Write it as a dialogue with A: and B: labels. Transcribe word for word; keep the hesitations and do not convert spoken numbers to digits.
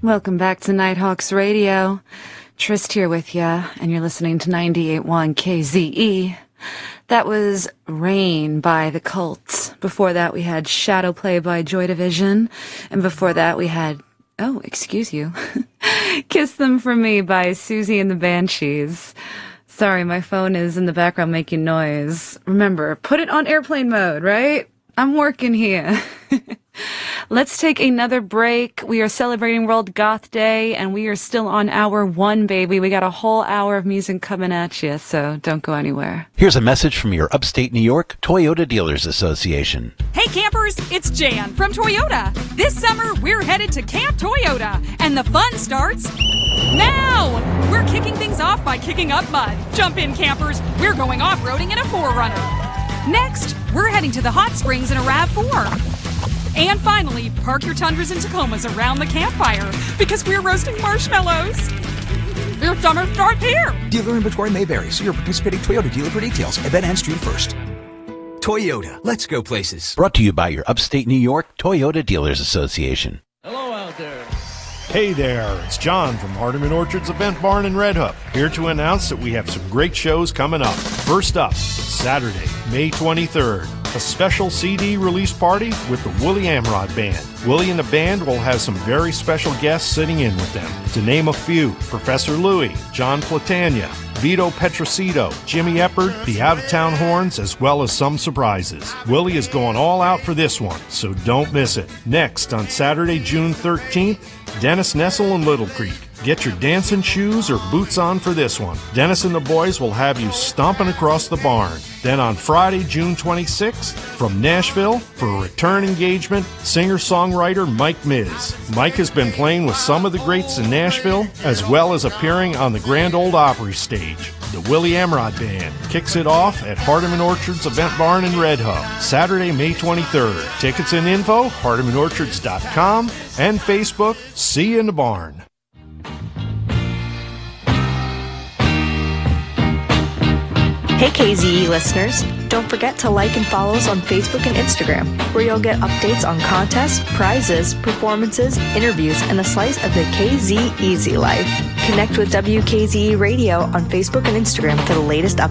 A: Welcome back to Nighthawks Radio. Trist here with ya, and you're listening to ninety-eight point one K Z E. That was Rain by The Cults. Before that, we had Shadow Play by Joy Division. And before that, we had, oh, excuse you, Kiss Them For Me by Susie and the Banshees. Sorry, my phone is in the background making noise. Remember, put it on airplane mode, right? I'm working here. Let's take another break. We are celebrating World Goth Day, and we are still on hour one, baby. We got a whole hour of music coming at you, so don't go anywhere.
B: Here's a message from your upstate New York Toyota Dealers Association.
C: Hey campers, it's Jan from Toyota. This summer, we're headed to Camp Toyota, and the fun starts now! We're kicking things off by kicking up mud. Jump in, campers. We're going off-roading in a four runner. Next, we're heading to the hot springs in a RAV four. And finally, park your Tundras and Tacomas around the campfire because we're roasting marshmallows. Your summer starts here.
D: Dealer inventory may vary. See your participating Toyota dealer for details. Event ends June first. Toyota. Let's go places.
B: Brought to you by your upstate New York Toyota Dealers Association.
E: Hello out there.
F: Hey there, it's John from Hardeman Orchards Event Barn in Red Hook, here to announce that we have some great shows coming up. First up, Saturday, May twenty-third, a special C D release party with the Woolly Amrod Band. Willie and the band will have some very special guests sitting in with them. To name a few, Professor Louie, John Platania, Vito Petrosito, Jimmy Eppard, the Out-of-Town Horns, as well as some surprises. Willie is going all out for this one, so don't miss it. Next, on Saturday, June thirteenth, Dennis Nessel and Little Creek. Get your dancing shoes or boots on for this one. Dennis and the boys will have you stomping across the barn. Then on Friday, June twenty-sixth, from Nashville, for a return engagement, singer-songwriter Mike Miz. Mike has been playing with some of the greats in Nashville, as well as appearing on the Grand Ole Opry stage. The Willie Amrod Band kicks it off at Hardeman Orchards Event Barn in Red Hook, Saturday, May twenty-third. Tickets and info, hardeman orchards dot com and Facebook. See you in the barn.
G: Hey K Z E listeners, don't forget to like and follow us on Facebook and Instagram, where you'll get updates on contests, prizes, performances, interviews, and a slice of the K Z Easy life. Connect with W K Z E Radio on Facebook and Instagram for the latest updates.